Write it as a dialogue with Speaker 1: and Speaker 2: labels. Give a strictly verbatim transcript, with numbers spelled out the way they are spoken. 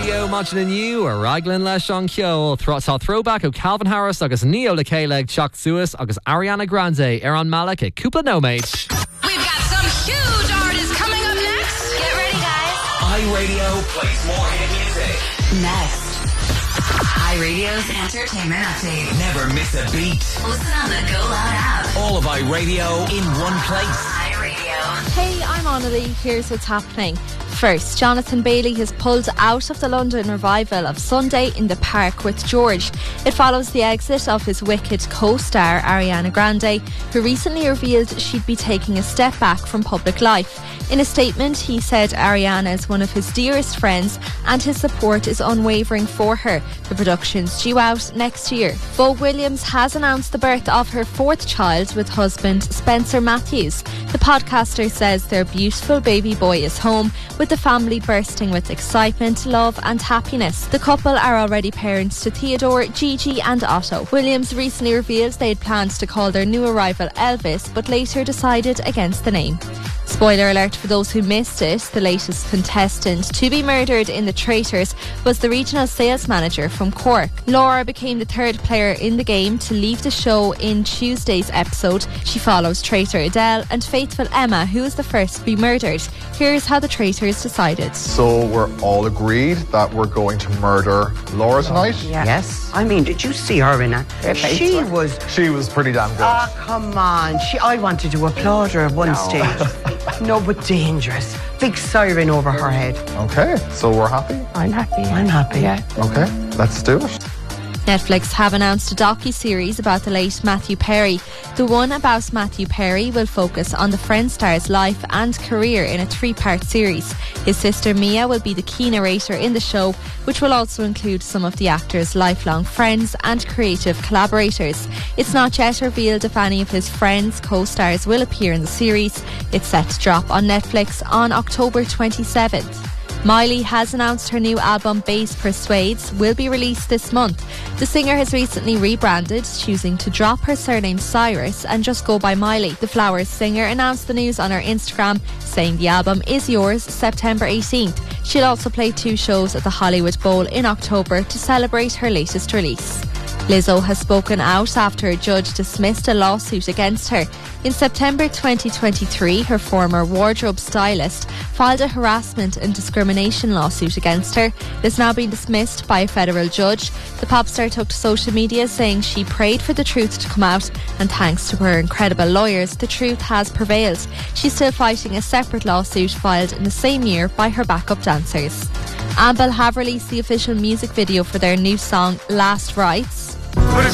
Speaker 1: Radio Modulin U ar raglan leis an ceol tá throwback o Calvin Harris agus Neo le céile Chuck Suez agus Ariana Grande ar an Malak a cúpla nóméid.
Speaker 2: We've got some huge artists coming up next. Get ready, guys.
Speaker 3: iRadio plays more hit music.
Speaker 2: Next. iRadio's entertainment update.
Speaker 3: Never miss a beat.
Speaker 2: Listen on the Go Loud app.
Speaker 3: All of iRadio in one place.
Speaker 2: iRadio.
Speaker 4: Hey, I'm Annalie. Here's what's happening. First, Jonathan Bailey has pulled out of the London revival of Sunday in the Park with George. It follows the exit of his Wicked co-star Ariana Grande, who recently revealed she'd be taking a step back from public life. In a statement, he said Ariana is one of his dearest friends and his support is unwavering for her. The production's due out next year. Vogue Williams has announced the birth of her fourth child with husband Spencer Matthews. The podcaster says their beautiful baby boy is home, with the family bursting with excitement, love and happiness. The couple are already parents to Theodore, Gigi and Otto. Williams recently revealed they had plans to call their new arrival Elvis, but later decided against the name. Spoiler alert for those who missed it, the latest contestant to be murdered in The Traitors was the regional sales manager from Cork. Laura became the third player in the game to leave the show in Tuesday's episode. She follows traitor Adele and faithful Emma, who was the first to be murdered. Here's how the Traitors decided.
Speaker 5: So we're all agreed that we're going to murder Laura tonight?
Speaker 6: Yes. yes. I mean, did you see her in it? She was...
Speaker 5: She was pretty damn good.
Speaker 6: Ah, oh, come on. She, I wanted to applaud her at one no. stage. No, but dangerous. Big siren over her head.
Speaker 5: Okay, so we're happy?
Speaker 6: I'm happy. I'm happy. Yeah.
Speaker 5: Okay, let's do it.
Speaker 4: Netflix have announced a docu-series about the late Matthew Perry. The one about Matthew Perry will focus on the Friends star's life and career in a three-part series. His sister Mia will be the key narrator in the show, which will also include some of the actor's lifelong friends and creative collaborators. It's not yet revealed if any of his friends, co-stars will appear in the series. It's set to drop on Netflix on October twenty-seventh. Miley has announced her new album Bass Persuades will be released this month. The singer has recently rebranded, choosing to drop her surname Cyrus and just go by Miley. The Flowers singer announced the news on her Instagram, saying the album is yours September eighteenth. She'll also play two shows at the Hollywood Bowl in October to celebrate her latest release. Lizzo has spoken out after a judge dismissed a lawsuit against her. In September twenty twenty-three, her former wardrobe stylist filed a harassment and discrimination lawsuit against her. It has now been dismissed by a federal judge. The pop star took to social media saying she prayed for the truth to come out, and thanks to her incredible lawyers, the truth has prevailed. She's still fighting a separate lawsuit filed in the same year by her backup dancers. Amble have released the official music video for their new song Last Rites.